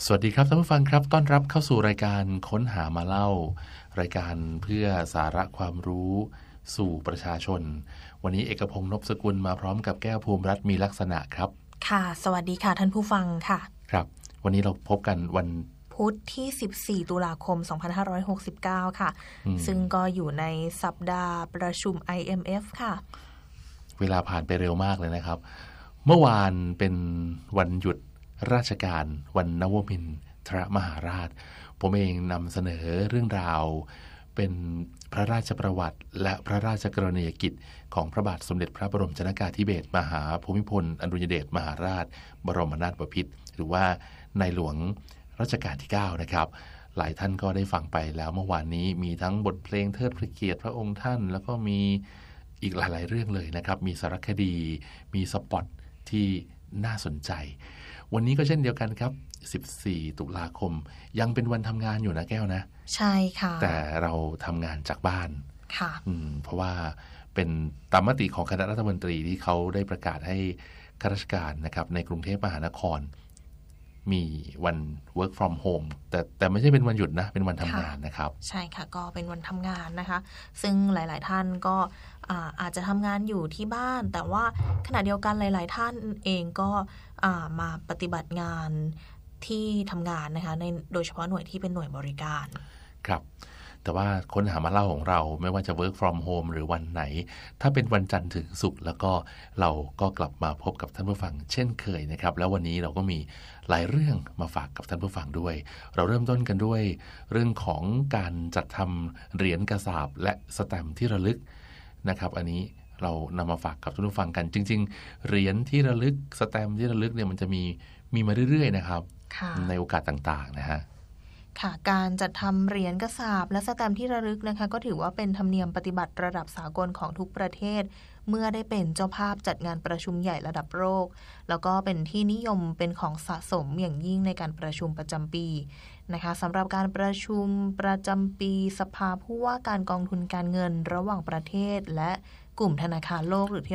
สวัสดีครับท่านผู้ฟังครับต้อนรับเข้าสู่รายการค้นหามาเล่า รายการเพื่อสาระความรู้สู่ประชาชนวันนี้เอกพงษ์ นพสกุลมาพร้อมกับแก้วภูมิรัตน์มีลักษณะครับค่ะสวัสดีค่ะท่านผู้ฟังค่ะครับวันนี้เราพบกันวันพุธที่14ตุลาคม2569ค่ะซึ่งก็อยู่ในสัปดาห์ประชุม IMF ค่ะเวลาผ่านไปเร็วมากเลยนะครับเมื่อวานเป็นวันหยุดราชการวันนวมินทรมหาราชผมเองนำเสนอเรื่องราวเป็นพระราชประวัติและพระราชกรณียกิจของพระบาทสมเด็จพระบรมชนกาธิเบศรมหาภูมิพลอดุลยเดชมหาราชบรมนาถบพิตรหรือว่าในหลวงรัชกาลที่9นะครับหลายท่านก็ได้ฟังไปแล้วเมื่อวานนี้มีทั้งบทเพลงเทิดพระเกียรติพระองค์ท่านแล้วก็มีอีกหลายๆเรื่องเลยนะครับมีสารคดีมีสปอตที่น่าสนใจวันนี้ก็เช่นเดียวกันครับ14ตุลาคมยังเป็นวันทำงานอยู่นะแก้วนะใช่ค่ะแต่เราทำงานจากบ้านค่ะเพราะว่าเป็นตามมติของคณะรัฐมนตรีที่เขาได้ประกาศให้ข้าราชการนะครับในกรุงเทพมหานครมีวัน work from home แต่ไม่ใช่เป็นวันหยุดนะเป็นวันทำงานนะครับใช่ค่ะก็เป็นวันทำงานนะคะซึ่งหลายๆท่านก็อาจจะทำงานอยู่ที่บ้านแต่ว่าขณะเดียวกันหลายๆท่านเองก็มาปฏิบัติงานที่ทำงานนะคะในโดยเฉพาะหน่วยที่เป็นหน่วยบริการครับแต่ว่าค้นหามาเล่าของเราไม่ว่าจะ work from home หรือวันไหนถ้าเป็นวันจันทร์ถึงศุกร์แล้วก็เราก็กลับมาพบกับท่านผู้ฟังเช่นเคยนะครับแล้ววันนี้เราก็มีหลายเรื่องมาฝากกับท่านผู้ฟังด้วยเราเริ่มต้นกันด้วยเรื่องของการจัดทำเหรียญกระสาบและสแตมป์ที่ระลึกนะครับอันนี้เรานำมาฝากกับท่านผู้ฟังกันจริงๆเหรียญที่ระลึกสแตมป์ที่ระลึกเนี่ยมันจะมีมาเรื่อยๆนะครับในโอกาสต่างๆนะฮะค่ะการจัดทำเหรียญกระสาบและสแตมป์ที่ระลึกนะคะก็ถือว่าเป็นธรรมเนียมปฏิบัติระดับสากลของทุกประเทศเมื่อได้เป็นเจ้าภาพจัดงานประชุมใหญ่ระดับโลกแล้วก็เป็นที่นิยมเป็นของสะสมอย่างยิ่งในการประชุมประจำปีนะคะสำหรับการประชุมประจำปีสภาผู้ว่าการกองทุนการเงินระหว่างประเทศและกลุ่มธนาคารโลกหรือ